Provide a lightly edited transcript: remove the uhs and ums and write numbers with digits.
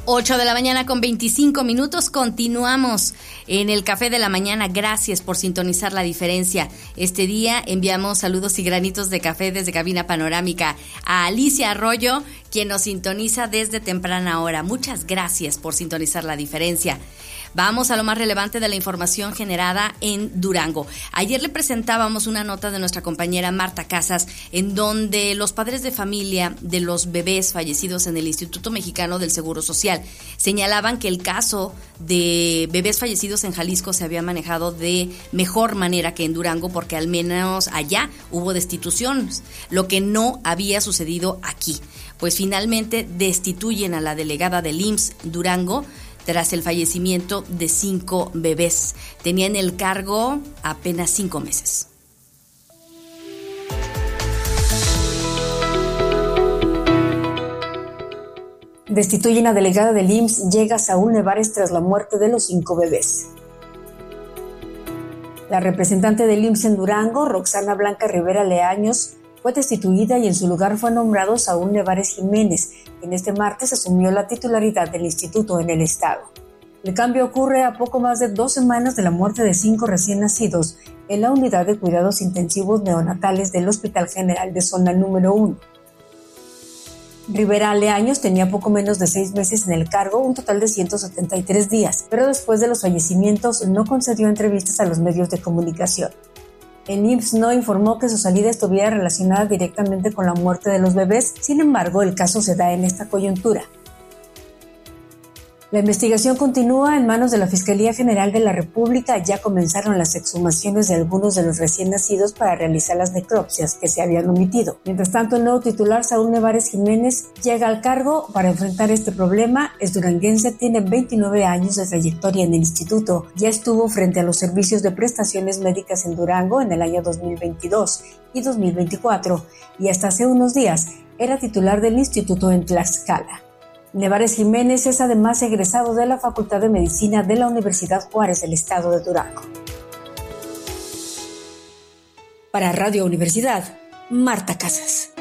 8 de la mañana con 25 minutos. Continuamos en el Café de la Mañana. Gracias por sintonizar La Diferencia. Este día enviamos saludos y granitos de café desde Cabina Panorámica a Alicia Arroyo, quien nos sintoniza desde temprana hora. Muchas gracias por sintonizar La Diferencia. Vamos a lo más relevante de la información generada en Durango. Ayer le presentábamos una nota de nuestra compañera Marta Casas, en donde los padres de familia de los bebés fallecidos en el Instituto Mexicano del Seguro Social señalaban que el caso de bebés fallecidos en Jalisco se había manejado de mejor manera que en Durango, porque al menos allá hubo destituciones, lo que no había sucedido aquí. Pues finalmente destituyen a la delegada del IMSS Durango tras el fallecimiento de 5 bebés. Tenía en el cargo apenas 5 meses. Destituyen a delegada del IMSS, llega Saúl Nevares tras la muerte de los 5 bebés. La representante del IMSS en Durango, Roxana Blanca Rivera Leaños, fue destituida y en su lugar fue nombrado Saúl Nevares Jiménez, quien este martes asumió la titularidad del instituto en el estado. El cambio ocurre a poco más de 2 semanas de la muerte de 5 recién nacidos en la unidad de cuidados intensivos neonatales del Hospital General de Zona número 1. Rivera Leaños tenía poco menos de 6 meses en el cargo, un total de 173 días, pero después de los fallecimientos no concedió entrevistas a los medios de comunicación. El IMSS no informó que su salida estuviera relacionada directamente con la muerte de los bebés, sin embargo, el caso se da en esta coyuntura. La investigación continúa en manos de la Fiscalía General de la República. Ya comenzaron las exhumaciones de algunos de los recién nacidos para realizar las necropsias que se habían omitido. Mientras tanto, el nuevo titular, Saúl Nevares Jiménez, llega al cargo para enfrentar este problema. Es duranguense, tiene 29 años de trayectoria en el instituto. Ya estuvo frente a los servicios de prestaciones médicas en Durango en el año 2022 y 2024, y hasta hace unos días era titular del instituto en Tlaxcala. Nevares Jiménez es además egresado de la Facultad de Medicina de la Universidad Juárez del estado de Durango. Para Radio Universidad, Marta Casas.